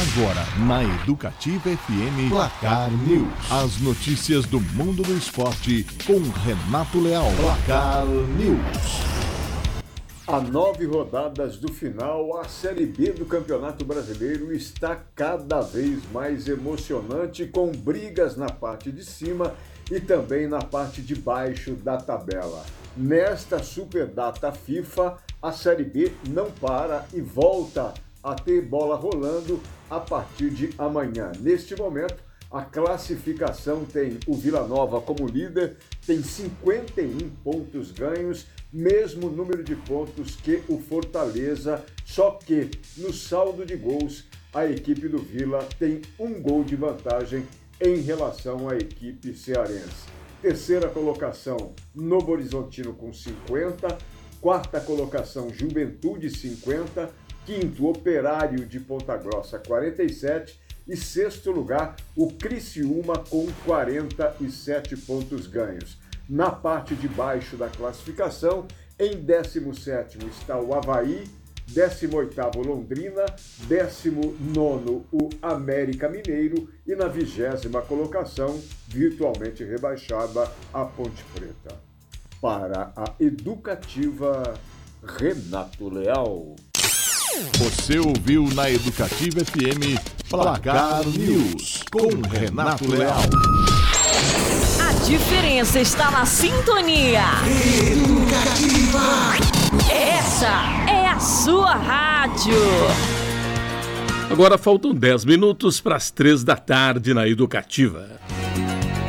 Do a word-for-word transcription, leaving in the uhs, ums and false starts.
Agora, na Educativa F M, Placar News. As notícias do mundo do esporte com Renato Leal. Placar News. A nove rodadas do final, a Série B do Campeonato Brasileiro está cada vez mais emocionante, com brigas na parte de cima e também na parte de baixo da tabela. Nesta Superdata FIFA, a Série B não para e volta a ter bola rolando a partir de amanhã. Neste momento, a classificação tem o Vila Nova como líder, tem cinquenta e um pontos ganhos, mesmo número de pontos que o Fortaleza, só que no saldo de gols, a equipe do Vila tem um gol de vantagem em relação à equipe cearense. Terceira colocação, Novo Horizontino com cinquenta, quarta colocação, Juventude cinquenta, quinto, Operário de Ponta Grossa quarenta e sete e sexto lugar, o Criciúma com quarenta e sete pontos ganhos. Na parte de baixo da classificação, em décimo sétimo está o Avaí, décimo oitavo Londrina, décimo nono o América Mineiro e na vigésima colocação, virtualmente rebaixada, a Ponte Preta. Para a Educativa, Renato Leal. Você ouviu na Educativa F M Placar News com Renato Leal. A diferença está na sintonia. Educativa. Essa é a sua rádio. Agora faltam dez minutos para as três da tarde na Educativa.